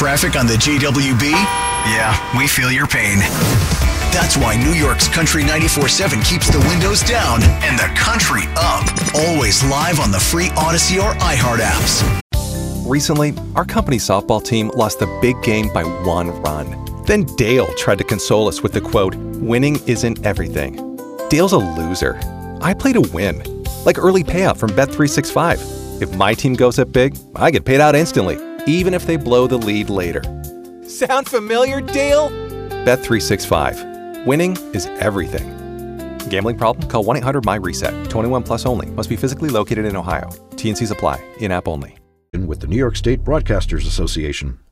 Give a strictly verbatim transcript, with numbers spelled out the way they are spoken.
traffic on the J W B? Yeah, we feel your pain. That's why New York's Country ninety-four seven keeps the windows down and the country up. Always live on the free Odyssey or iHeart apps. Recently, our company softball team lost the big game by one run. Then Dale tried to console us with the quote, "Winning isn't everything." Dale's a loser. I play to win. Like early payout from Bet three sixty-five. If my team goes up big, I get paid out instantly, even if they blow the lead later. Sound familiar, Dale? Bet three sixty-five. Winning is everything. Gambling problem? Call one eight hundred M Y reset. twenty-one plus only. Must be physically located in Ohio. T and Cs apply. In-app only. With the New York State Broadcasters Association.